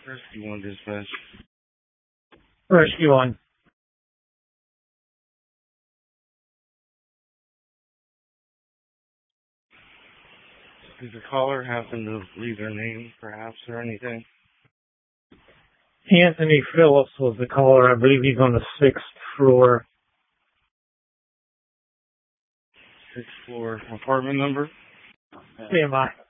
Rescue 1 dispatch. Rescue 1. Does the caller happen to leave their name, perhaps, or anything? Anthony Phillips was the caller. I believe he's on the 6th floor. 6th floor apartment number? CMI.